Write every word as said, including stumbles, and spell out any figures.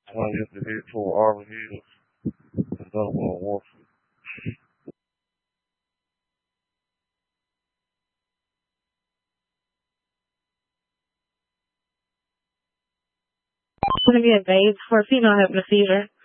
One used to hit for Auburn Hills. Another one Wolf. Going to be a babe for a female having a seizure.